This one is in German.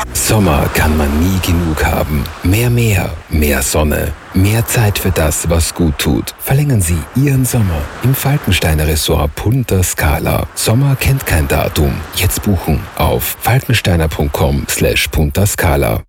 Sommer kann man nie genug haben. Mehr Meer, mehr Sonne, mehr Zeit für das, was gut tut. Verlängern Sie Ihren Sommer im Falkensteiner Resort Punta Scala. Sommer kennt kein Datum. Jetzt buchen auf falkensteiner.com/puntascala.